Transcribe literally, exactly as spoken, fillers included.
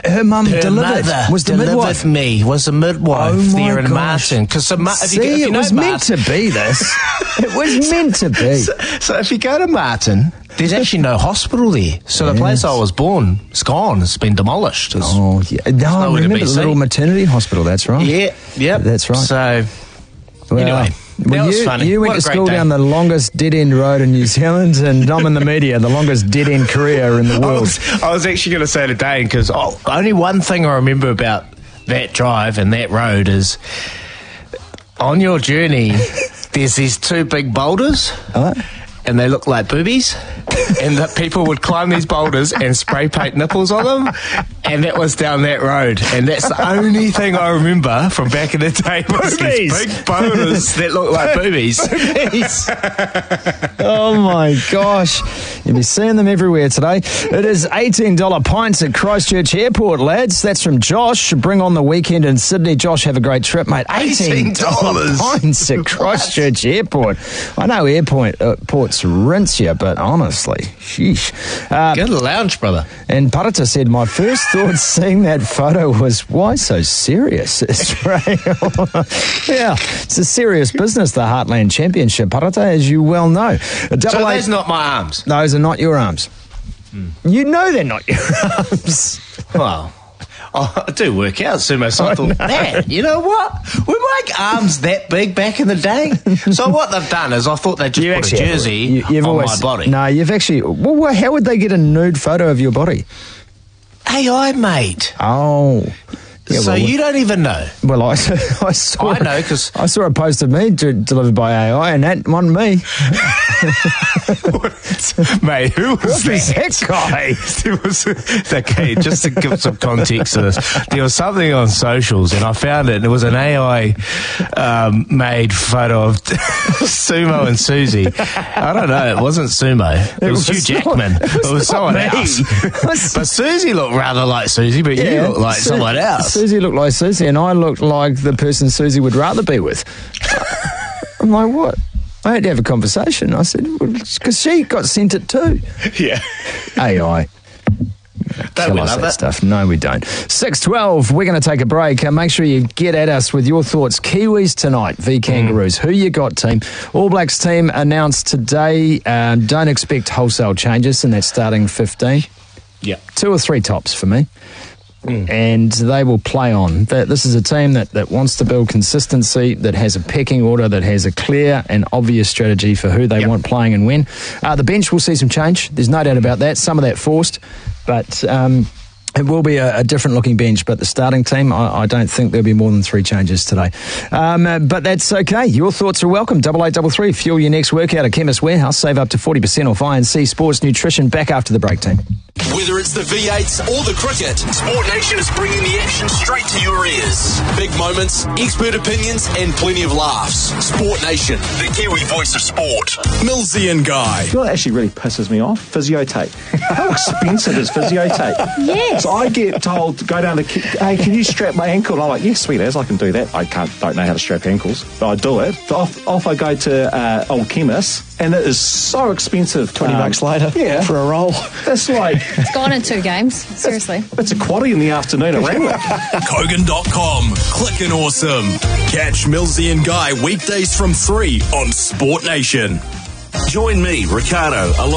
her mum Her delivered. mother Was the delivered midwife? me, was the midwife Oh my there in gosh. Martin. Because if See, you, if you it know was Martin, meant to be this. It was meant to be. So, so if you go to Martin, there's actually no hospital there. So the Yes. place I was born, it's gone. It's been demolished. It's, Oh, yeah. No, I nowhere to remember be the little seen. maternity hospital, that's right. Yeah, yep. That's right. So, Well, anyway, that well, was you, funny. you went What to a great school day. down the longest dead-end road in New Zealand, and I'm in the media, the longest dead-end career in the I world. was, I was actually going to say today, because oh, only one thing I remember about that drive and that road is on your journey, there's these two big boulders. Huh? And they look like boobies, and that people would climb these boulders and spray paint nipples on them, and that was down that road. And that's the only thing I remember from back in the day was these Boobies. big boulders that look like boobies. Boobies. Oh my gosh. You'll be seeing them everywhere today. It is eighteen dollars pints at Christchurch Airport, lads. That's from Josh. Bring on the weekend in Sydney. Josh, have a great trip, mate. eighteen dollars pints at Christchurch Airport. I know airport uh, ports rinse you, but honestly, sheesh. Uh, Go to the lounge, brother. And Parata said, my first thought seeing that photo was, why so serious, Israel? Yeah, it's a serious business, the Heartland Championship, Parata, as you well know. A double So A- those not my arms. Those are not your arms. You know they're not your arms. Well, oh, I do work out sumo, so I, I thought, know. man, you know what? We make arms that big back in the day. So what they've done is I thought they'd just You put a actually have- jersey you- you've on always- my body. No, you've actually... Well, well, how would they get a nude photo of your body? A I, mate. Oh. Yeah, so well, you don't even know. Well, I, I saw. I know, 'cause- I saw a post of me d- delivered by A I, and that wasn't me. Mate, who was What was that guy? There was, okay, just to give some context to this, there was something on socials, and I found it, and it was an A I um, made photo of Sumo and Susie. I don't know, it wasn't Sumo. It, It was, was Hugh not- Jackman. it It was was, not someone me. else. It was- But Susie looked rather like Susie, but you look like Su- someone else. Susie looked like Susie, and I looked like the person Susie would rather be with. I'm like, what? I had to have a conversation. I said, because she got sent it too. Yeah. A I. Don't Tell we us love that it? stuff. No, we don't. six twelve, we're going to take a break. Uh, make sure you get at us with your thoughts. Kiwis tonight, v Kangaroos. Who you got, team? All Blacks team announced today. Um, don't expect wholesale changes in that starting fifteen. Yeah. Two or three tops for me. And they will play on. That This is a team that, that wants to build consistency, that has a pecking order, that has a clear and obvious strategy for who they Yep. want playing and when. Uh, the bench will see some change. There's no doubt about that. Some of that forced, but um, it will be a, a different looking bench. But the starting team, I, I don't think there'll be more than three changes today. Um, uh, but that's okay. Your thoughts are welcome. Double eight double three. Fuel your next workout at Chemist Warehouse. Save up to forty percent off I and C Sports Nutrition. Back after the break, team. Whether it's the V eights or the cricket, Sport Nation is bringing the action straight to your ears. Big moments, expert opinions, and plenty of laughs. Sport Nation, the Kiwi voice of sport. Millsy and Guy. You know what actually really pisses me off? Physio tape. How expensive is physio tape? Yes. So I get told to go down to, hey, can you strap my ankle? And I'm like, yes, sweet as, I can do that. I can't, don't know how to strap ankles, but I do it. So off, off I go to uh, Old Chemist, and it is so expensive. twenty um, bucks later yeah, for a roll. That's like, It's gone in two games. Seriously. it's a quaddie in the afternoon at Rangwick. Kogan dot com. Clickin' awesome. Catch Millsy and Guy weekdays from three on Sport Nation. Join me, Ricardo, along